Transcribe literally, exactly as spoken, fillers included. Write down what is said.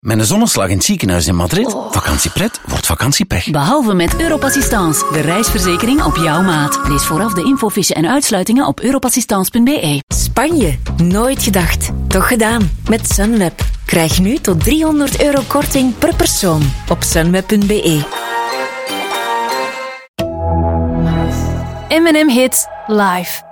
Met een zonneslag in het ziekenhuis in Madrid. Oh. Vakantiepret wordt vakantiepech. Behalve met Europassistance, de reisverzekering op jouw maat. Lees vooraf de infofiche en uitsluitingen op europassistance punt b e. Spanje, nooit gedacht. Toch gedaan. Met Sunweb. Krijg nu tot driehonderd euro korting per persoon op sunweb punt b e. M en M Hits live.